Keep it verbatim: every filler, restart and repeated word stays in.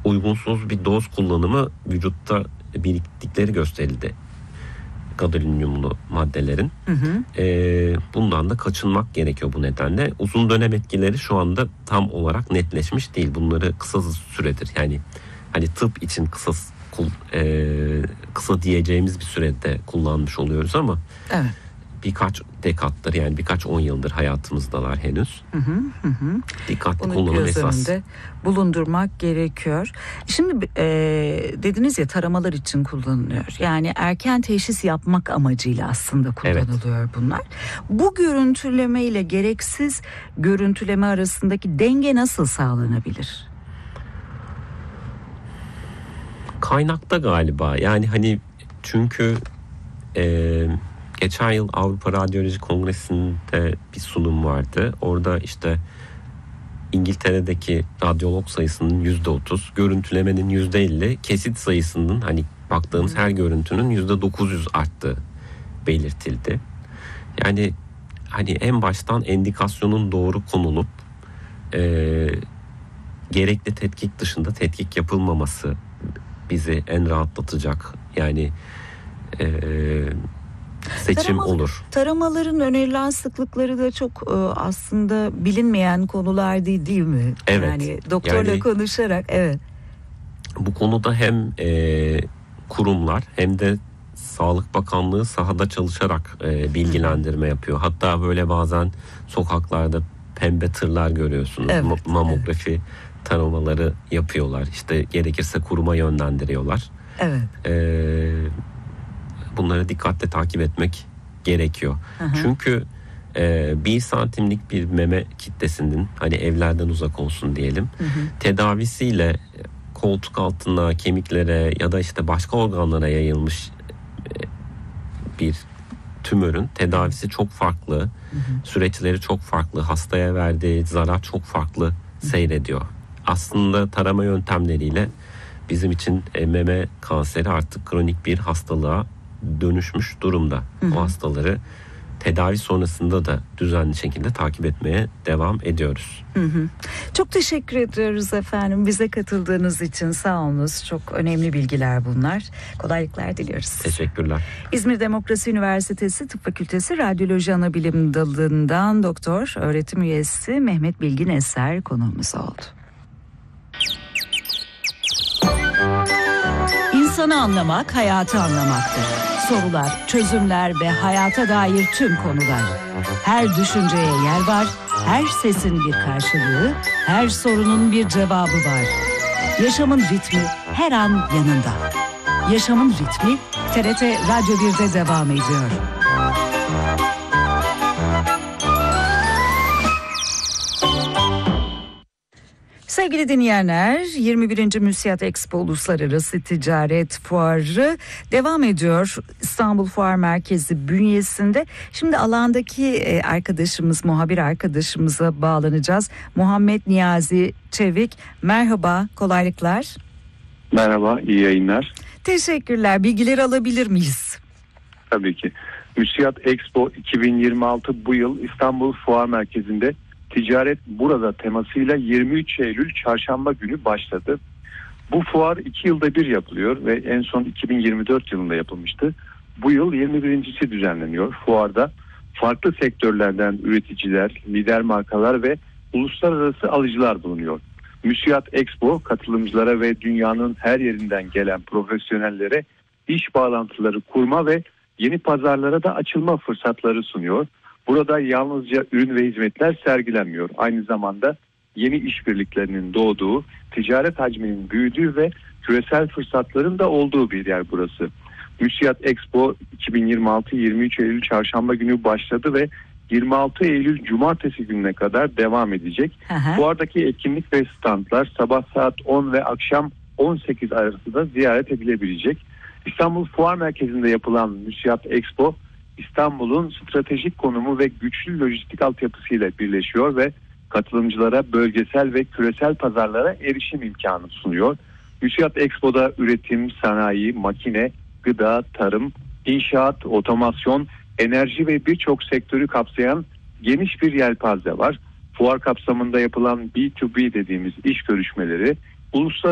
uygunsuz bir doz kullanımı vücutta biriktikleri gösterildi. Gadoliniumlu maddelerin. Hı hı. E, bundan da kaçınmak gerekiyor bu nedenle. Uzun dönem etkileri şu anda tam olarak netleşmiş değil. Bunları kısa süredir, yani hani tıp için kısa e, kısa diyeceğimiz bir sürede kullanmış oluyoruz ama evet, birkaç dekattır, yani birkaç on yıldır hayatımızdalar henüz. Hı hı hı. Dikkatli kullanım esas. Bulundurmak gerekiyor. Şimdi e, dediniz ya, taramalar için kullanılıyor. Yani erken teşhis yapmak amacıyla aslında kullanılıyor, evet, bunlar. Bu görüntüleme ile gereksiz görüntüleme arasındaki denge nasıl sağlanabilir? Kaynakta galiba. Yani hani çünkü e, geçen yıl Avrupa Radyoloji Kongresi'nde bir sunum vardı. Orada işte İngiltere'deki radyolog sayısının yüzde otuz, görüntülemenin yüzde elli, kesit sayısının, hani baktığımız her görüntünün yüzde dokuz yüz arttığı belirtildi. Yani hani en baştan endikasyonun doğru konulup e, gerekli tetkik dışında tetkik yapılmaması bizi en rahatlatacak, yani e, seçim Taramalı, olur. Taramaların önerilen sıklıkları da çok e, aslında bilinmeyen konular değil, değil mi? Evet. Yani doktorla yani, konuşarak, evet. Bu konuda hem e, kurumlar hem de Sağlık Bakanlığı sahada çalışarak e, bilgilendirme yapıyor. Hatta böyle bazen sokaklarda pembe tırlar görüyorsunuz. Evet, mamografi evet. taramaları yapıyorlar. İşte gerekirse kuruma yönlendiriyorlar. Evet. Eee Bunları dikkatle takip etmek gerekiyor. Hı hı. Çünkü e, bir santimlik bir meme kitlesinin, hani evlerden uzak olsun diyelim, hı hı, tedavisiyle koltuk altına, kemiklere ya da işte başka organlara yayılmış e, bir tümörün tedavisi çok farklı, hı hı, süreçleri çok farklı, hastaya verdiği zarar çok farklı seyrediyor. Aslında tarama yöntemleriyle bizim için e, meme kanseri artık kronik bir hastalığa dönüşmüş durumda. Hı hı. O hastaları tedavi sonrasında da düzenli şekilde takip etmeye devam ediyoruz. Hı hı. Çok teşekkür ediyoruz efendim. Bize katıldığınız için sağ olunuz. Çok önemli bilgiler bunlar. Kolaylıklar diliyoruz. Teşekkürler. İzmir Demokrasi Üniversitesi Tıp Fakültesi Radyoloji Anabilim Dalı'ndan doktor öğretim üyesi Mehmet Bilgin Eser konuğumuz oldu. İnsanı anlamak, hayatı anlamaktır. Sorular, çözümler ve hayata dair tüm konular. Her düşünceye yer var, her sesin bir karşılığı, her sorunun bir cevabı var. Yaşamın ritmi her an yanında. Yaşamın ritmi T R T Radyo bir'de devam ediyor. Sevgili dinleyenler, yirmi birinci Müsiyat Expo Uluslararası Ticaret Fuarı devam ediyor İstanbul Fuar Merkezi bünyesinde. Şimdi alandaki arkadaşımız, muhabir arkadaşımıza bağlanacağız. Muhammed Niyazi Çevik, merhaba, kolaylıklar. Merhaba, iyi yayınlar. Teşekkürler, bilgileri alabilir miyiz? Tabii ki. Müsiyat Expo iki bin yirmi altı bu yıl İstanbul Fuar Merkezi'nde Ticaret Burada temasıyla yirmi üç Eylül Çarşamba günü başladı. Bu fuar iki yılda bir yapılıyor ve en son iki bin yirmi dört yılında yapılmıştı. Bu yıl yirmi birincisi düzenleniyor. Fuarda farklı sektörlerden üreticiler, lider markalar ve uluslararası alıcılar bulunuyor. Müsiyat Expo katılımcılara ve dünyanın her yerinden gelen profesyonellere iş bağlantıları kurma ve yeni pazarlara da açılma fırsatları sunuyor. Burada yalnızca ürün ve hizmetler sergilenmiyor. Aynı zamanda yeni işbirliklerinin doğduğu, ticaret hacminin büyüdüğü ve küresel fırsatların da olduğu bir yer burası. Müsiyat Expo iki bin yirmi altı yirmi üç Eylül Çarşamba günü başladı ve yirmi altı Eylül Cumartesi gününe kadar devam edecek. Aha. Fuardaki etkinlik ve standlar sabah saat on ve akşam on sekiz arasında ziyaret edilebilecek. İstanbul Fuar Merkezi'nde yapılan Müsiyat Expo, İstanbul'un stratejik konumu ve güçlü lojistik altyapısıyla birleşiyor ve katılımcılara bölgesel ve küresel pazarlara erişim imkanı sunuyor. Müsiyat Expo'da üretim, sanayi, makine, gıda, tarım, inşaat, otomasyon, enerji ve birçok sektörü kapsayan geniş bir yelpaze var. Fuar kapsamında yapılan B to B dediğimiz iş görüşmeleri, uluslararası